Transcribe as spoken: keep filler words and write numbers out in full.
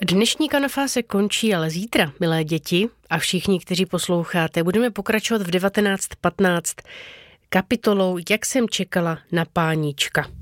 Dnešní Kanafá se končí, ale zítra, milé děti a všichni, kteří posloucháte, budeme pokračovat v devatenáct patnáct kapitolou Jak jsem čekala na páníčka.